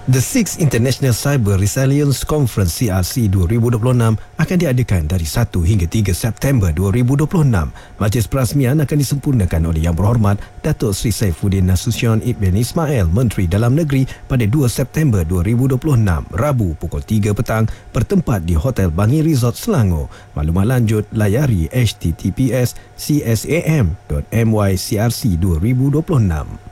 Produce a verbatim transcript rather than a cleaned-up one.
The Sixth International Cyber Resilience Conference C R C dua ribu dua puluh enam akan diadakan dari satu hingga tiga September dua ribu dua puluh enam. Majlis perasmian akan disempurnakan oleh Yang Berhormat Datuk Seri Saifuddin Nasution Ibn Ismail, Menteri Dalam Negeri pada dua September dua ribu dua puluh enam, Rabu pukul tiga petang, bertempat di Hotel Bangi Resort Selangor. Maklumat lanjut layari h t t p s c s a m dot m y c r c dua ribu dua puluh enam.